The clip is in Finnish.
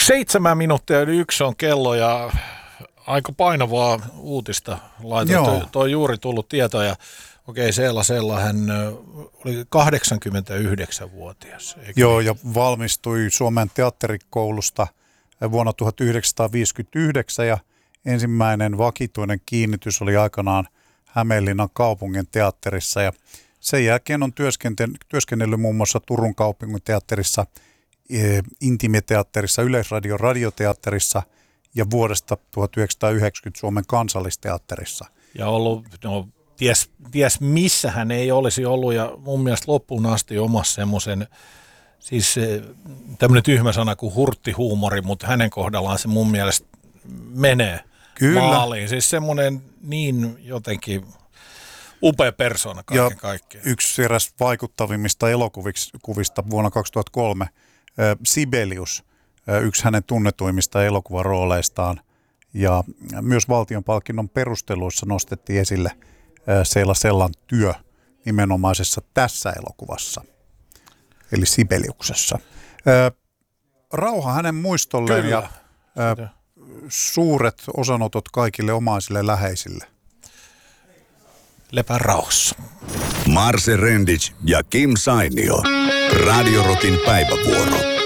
7 minuuttia yli 1 on kello ja aika painavaa uutista laitoin. Tuo juuri tullut tieto ja okei, Seela hän oli 89-vuotias. Joo, ja valmistui Suomen teatterikoulusta vuonna 1959 ja ensimmäinen vakituinen kiinnitys oli aikanaan Hämeenlinnan kaupungin teatterissa ja sen jälkeen on työskennellyt muun muassa Turun kaupungin teatterissa, Intime-teatterissa, Yleisradion radioteatterissa ja vuodesta 1990 Suomen kansallisteatterissa. Ja ollut, ties missä hän ei olisi ollut ja mun mielestä loppuun asti omassa semmoisen, siis tämmöinen tyhmä sana kuin hurttihuumori, mutta hänen kohdallaan se mun mielestä menee maaliin. Siis semmoinen niin jotenkin upea persona kaiken kaikkiaan. Yksi eräs vaikuttavimmista elokuvista vuonna 2003, Sibelius, yksi hänen tunnetuimmista elokuvarooleistaan. Ja myös valtionpalkinnon perusteluissa nostettiin esille Seela Sellan työ nimenomaisessa tässä elokuvassa, eli Sibeliuksessa. Rauha hänen muistolleen. Kyllä. Ja suuret osanotot kaikille omaisille läheisille. Lepää rauhassa. Marse Rendic ja Kim Sainio. Radio Rockin päivävuoro.